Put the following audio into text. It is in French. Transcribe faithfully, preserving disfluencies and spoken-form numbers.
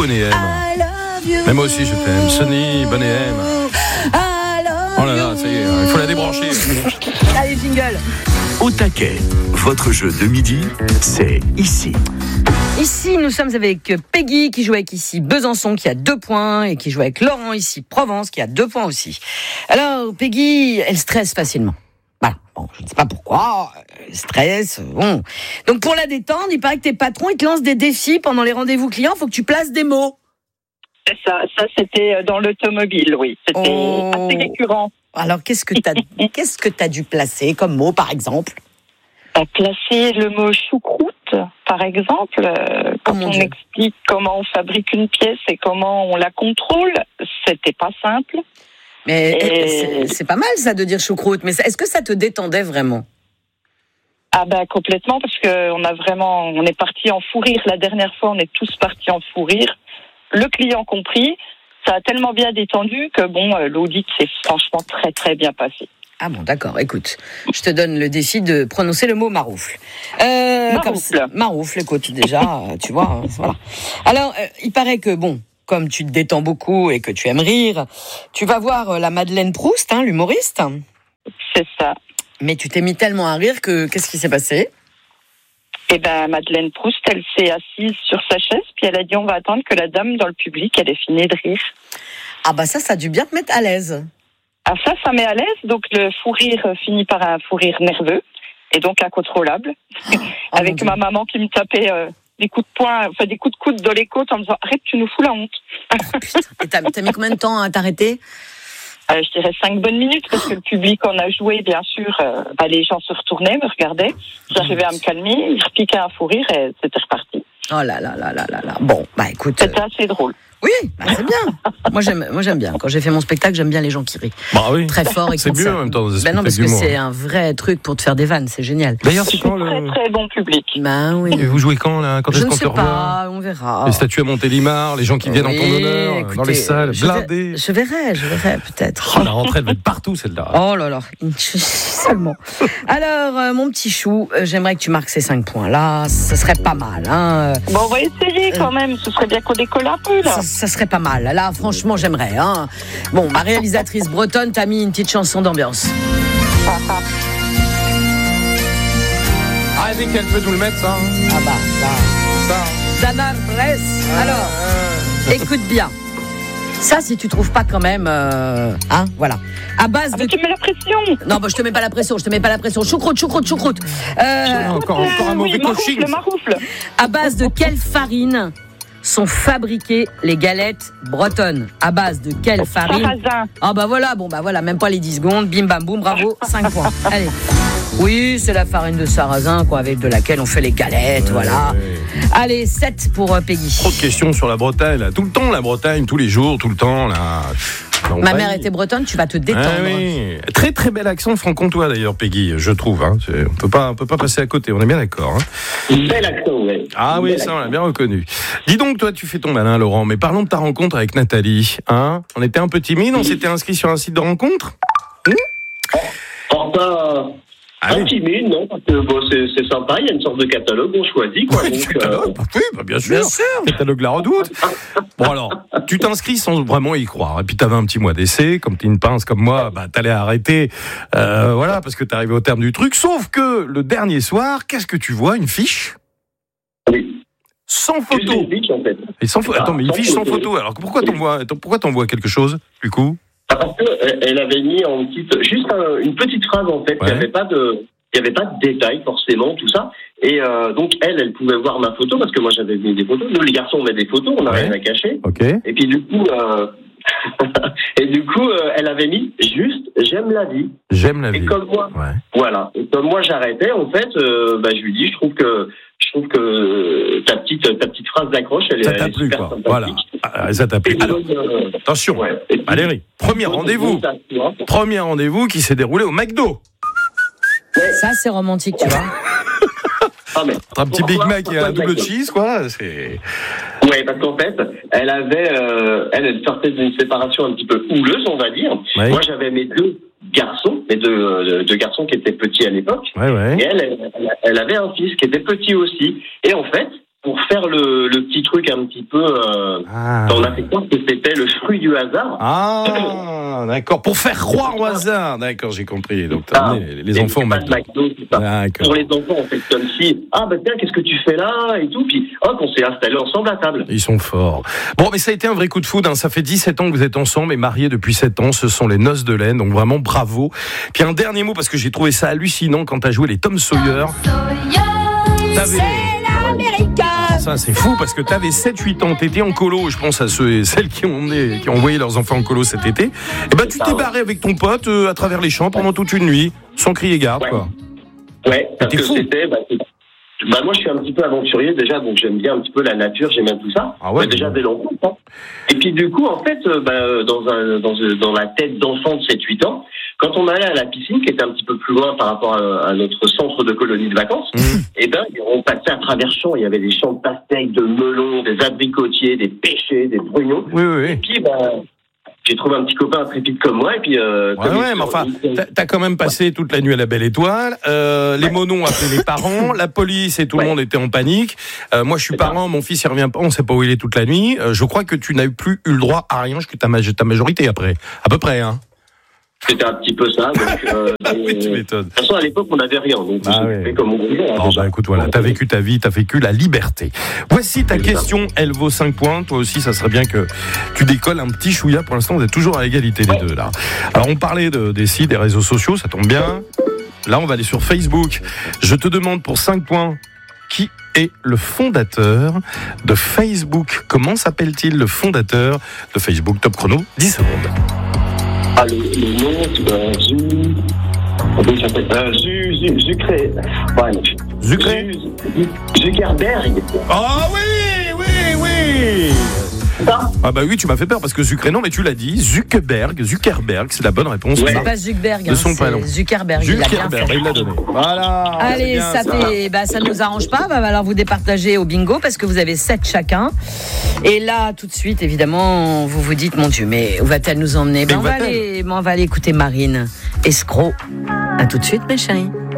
Bonnet M. Mais moi aussi je t'aime. Sonny, Bonnet M. Oh là là, ça y est, il faut la débrancher. Allez, jingle. Au taquet, votre jeu de midi, c'est ici. Ici, nous sommes avec Peggy qui joue avec ici Besançon qui a deux points et qui joue avec Laurent ici Provence qui a deux points aussi. Alors, Peggy, elle stresse facilement. Voilà. Bon, je ne sais pas pourquoi, elle stresse, bon. Donc, pour la détendre, il paraît que tes patrons, ils te lancent des défis pendant les rendez-vous clients, il faut que tu places des mots. C'est ça, ça c'était dans l'automobile, oui. C'était oh. assez récurrent. Alors, qu'est-ce que t'as, qu'est-ce que t'as dû placer comme mot, par exemple ? À placer le mot choucroute, par exemple, euh, quand oh on Dieu. explique comment on fabrique une pièce et comment on la contrôle, c'était pas simple. Mais et... c'est, c'est pas mal ça de dire choucroute, mais est-ce que ça te détendait vraiment ? Ah ben complètement, parce que on a vraiment, on est parti en fou rire. La dernière fois, on est tous partis en fou rire. Le client compris, ça a tellement bien détendu que bon, l'audit s'est franchement très très bien passé. Ah bon, d'accord, écoute, je te donne le défi de prononcer le mot maroufle. Euh, maroufle. Comme, maroufle, écoute, déjà, tu vois, hein, voilà. Alors, euh, il paraît que, bon, comme tu te détends beaucoup et que tu aimes rire, tu vas voir la Madeleine Proust, hein, l'humoriste. C'est ça. Mais tu t'es mis tellement à rire que, qu'est-ce qui s'est passé ? Eh ben, Madeleine Proust, elle s'est assise sur sa chaise, puis elle a dit, on va attendre que la dame dans le public, elle ait fini de rire. Ah bah ça, ça a dû bien te mettre à l'aise. Ah ça, ça met à l'aise, donc le fou rire finit par un fou rire nerveux, et donc incontrôlable, oh, avec ma maman qui me tapait euh, des coups de poing, enfin des coups de coude dans les côtes en me disant, arrête, tu nous fous la honte. Oh putain, et t'as, t'as mis combien de temps à t'arrêter ? Euh, je dirais cinq bonnes minutes, parce que le public en a joué, bien sûr, euh, bah, les gens se retournaient, me regardaient, j'arrivais à me calmer, ils repiquaient un fou rire et c'était reparti. Oh là là là là là là. Bon, bah écoute. C'était euh... assez drôle. Oui, bah c'est bien. moi j'aime, moi j'aime bien. Quand j'ai fait mon spectacle, j'aime bien les gens qui rient. Bah oui. Très fort et c'est mieux en même temps. Ben non, parce que c'est un vrai truc pour te faire des vannes, c'est génial. D'ailleurs, c'est quand le très très bon public. Ben oui. Et vous jouez quand là ? Quand Je est-ce qu'on ne sais te revoit ? pas, on verra. Les statues à Montélimar, les gens qui viennent oui, en ton honneur, écoutez, dans les salles, blindées. Je verrai, je verrai peut-être. Oh, la rentrée elle va être partout celle-là. Oh là là, seulement. Alors, euh, mon petit chou, euh, j'aimerais que tu marques ces cinq points là. Ce serait pas mal, hein. Bon, on va essayer quand même. Ce serait bien qu'on décolle un peu là. Ça, ça serait pas mal. Là, franchement, j'aimerais. Hein. Bon, ma réalisatrice bretonne t'a mis une petite chanson d'ambiance. Ah, elle dit qu'elle peut nous le mettre, ça. Ah bah, ça. Ça. Dana Press. Alors, euh... écoute bien. Ça, si tu trouves pas quand même, euh, hein, voilà. À base ah, de. Mais tu mets la pression. Non, bah je te mets pas la pression. Je te mets pas la pression. Choucroute, choucroute, choucroute. Euh... Encore, encore un mauvais oui, coaching. Maroufle, maroufle. À base de quelle farine sont fabriquées les galettes bretonnes? À base de quelle farine? Sarrasin. Ah bah voilà, bon bah voilà, même pas les dix secondes, bim bam boum, bravo, cinq points. Allez. Oui, c'est la farine de sarrasin, quoi, avec de laquelle on fait les galettes, ouais, voilà. Ouais. Allez, sept pour euh, Peggy. Trop de questions sur la Bretagne, là. Tout le temps, la Bretagne, tous les jours, tout le temps, là. Ma mère était bretonne, tu vas te détendre. Ah oui. Très très bel accent franc-comtois d'ailleurs, Peggy, je trouve. Hein. C'est, on peut pas, on peut pas passer à côté. On est bien d'accord. Hein. Bel accent, oui. Ah oui, ça on l'a bien reconnu. Dis donc, toi, tu fais ton malin, Laurent. Mais parlons de ta rencontre avec Nathalie. Hein, on était un peu timide. On s'était inscrit sur un site de rencontre. Hum enfin, ah, oui. Timide, non, parce que bon, c'est, c'est sympa. Il y a une sorte de catalogue, on choisit quoi. Ouais, donc, catalogue, euh... bah, oui, bah, bien sûr. Bien sûr. Catalogue La Redoute. Bon alors, tu t'inscris sans vraiment y croire. Et puis t'avais un petit mois d'essai, comme t'es une pince comme moi, bah t'allais arrêter, euh, voilà, parce que t'es arrivé au terme du truc. Sauf que le dernier soir, qu'est-ce que tu vois? Une fiche. Oui. Sans photo. Une fiche, en fait. Et sans photo. Attends, mais une fiche sans photo. Alors pourquoi t'envoies, pourquoi t'envoies quelque chose du coup? Parce qu'elle avait mis en petite, juste un, une petite phrase en fait. Ouais. Il n'y avait pas de, il n'y avait pas de détails forcément, tout ça. Et euh, donc elle, elle pouvait voir ma photo parce que moi j'avais mis des photos. Nous les garçons on met des photos, on n'a ouais. rien à cacher. Okay. Et puis du coup, euh... et du coup, euh, elle avait mis juste j'aime la vie. J'aime la vie. Et comme moi, ouais. voilà. Et comme moi j'arrêtais, en fait, euh, bah je lui dis, je trouve que je trouve que ta petite ta petite phrase d'accroche, elle, ça elle t'a est plu, super quoi. sympathique. Voilà. Ah, ça t'a plu. Alors, euh, attention, ouais. puis, Valérie. Premier rendez-vous. Premier rendez-vous qui s'est déroulé au McDo. Ouais. Ça c'est romantique, tu vois. Ah, mais un petit Big Mac et un double cheese, quoi. C'est. Ouais, parce qu'en fait, elle avait, euh, elle, elle sortait d'une séparation un petit peu houleuse, on va dire. Ouais. Moi, j'avais mes deux garçons, mes deux, deux garçons qui étaient petits à l'époque. Ouais, ouais. Et elle, elle, elle avait un fils qui était petit aussi. Et en fait, pour faire le, le petit truc un petit peu, euh, Ah. on a fait croire que c'était le fruit du hasard. Ah, d'accord. Pour faire croire au hasard. D'accord, j'ai compris. Donc, t'as Ah, amené les, les et enfants au c'est pas de McDo. McDo, c'est ça. D'accord. Pour les enfants, on fait comme si, ah bah tiens, qu'est-ce que tu fais là et tout, puis hop, on s'est installés ensemble à table. Ils sont forts. Bon, mais ça a été un vrai coup de foudre. Hein. Ça fait dix-sept ans que vous êtes ensemble et mariés depuis sept ans. Ce sont les noces de laine. Donc vraiment, bravo. Puis un dernier mot, parce que j'ai trouvé ça hallucinant quand t'as joué les Tom Sawyer. T'avais... Ça, c'est fou parce que t'avais sept huit ans, t'étais en colo, je pense à ceux et celles qui ont, emmené, qui ont envoyé leurs enfants en colo cet été. Et ben, tu t'es barré avec ton pote euh, à travers les champs pendant toute une nuit, sans crier garde, Ouais. quoi. Ouais, parce T'es que fou. c'était, bah, c'est- bah, moi je suis un petit peu aventurier déjà, donc j'aime bien un petit peu la nature, j'aime bien tout ça. Ah ouais, Bah, déjà mais- dès l'enfance. Hein. Et puis du coup, en fait, euh, bah, dans, un, dans, un- dans la tête d'enfant de sept huit ans, quand on allait à la piscine, qui était un petit peu plus loin par rapport à, à notre centre de colonie de vacances, Mmh. et ben on passait à travers champs, il y avait des champs de pastèques, de melons, des abricotiers, des pêchers, des brugnons. Oui, oui, Et oui. puis, bah, j'ai trouvé un petit copain intrépide comme moi, et puis... Euh, Ouais, comme ouais, il- mais enfin, il- t'as, t'as quand même passé toute la nuit à la Belle Étoile. Euh, les monos ont appelé les parents, la police et tout le Ouais. monde était en panique. Euh, moi, je suis C'est ça. parent, mon fils il revient pas, on sait pas où il est toute la nuit. Euh, je crois que tu n'as plus eu le droit à rien jusqu'à ta, maj- ta majorité après, à peu près. Hein. C'était un petit peu ça. Donc, euh, Ah oui, tu euh, m'étonnes. de toute façon, à l'époque, on n'avait rien. Donc, Ah on ouais. fait comme on voulait. hein, Oh déjà. bah écoute, voilà, t'as vécu ta vie, t'as vécu la liberté. Voici ta question, elle vaut cinq points. Toi aussi, ça serait bien que tu décolles un petit chouïa. Pour l'instant, vous êtes toujours à égalité les deux là. Alors on parlait de, des sites, des réseaux sociaux, ça tombe bien. Là, on va aller sur Facebook. Je te demande pour cinq points, qui est le fondateur de Facebook? Comment s'appelle-t-il le fondateur de Facebook? Top chrono, dix secondes. Ah, le, le nom, c'est euh, Zu... Comment il s'appelle euh, Zu... Zu... Zucré... Ouais, Zucré Zu- Zuckerberg. Ah oui, oui, oui. Ça Ah bah oui, tu m'as fait peur parce que Zucré, non mais tu l'as dit, Zuckerberg, Zuckerberg, c'est la bonne réponse. Ouais. C'est pas Zuckerberg, De hein, son prénom. c'est Zuckerberg. Il l'a bien Zuckerberg, fait. il l'a donné. Voilà. c'est Allez, bien, ça, fait, bah, ça ne nous arrange pas. Va falloir vous départager au bingo parce que vous avez sept chacun. Et là, tout de suite, évidemment, vous vous dites, mon Dieu, mais où va-t-elle nous emmener? Ben, où on, va va-t-elle aller, ben, on va aller écouter Marine. Escroc. À tout de suite, mes chéris.